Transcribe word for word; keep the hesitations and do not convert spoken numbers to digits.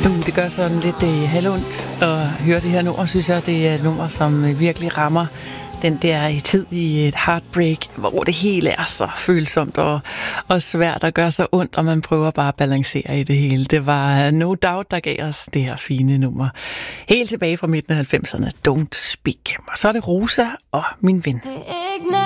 Uh, det gør sådan lidt øh, halvondt at høre det her nummer, synes jeg. Det er et nummer, som øh, virkelig rammer den der tid i et heartbreak, hvor det hele er så følsomt og, og svært at gøre så ondt, og man prøver bare at balancere i det hele. Det var No Doubt, der gav os det her fine nummer. Helt tilbage fra midten af halvfemserne, Don't Speak. Og så er det Rosa og Min Ven.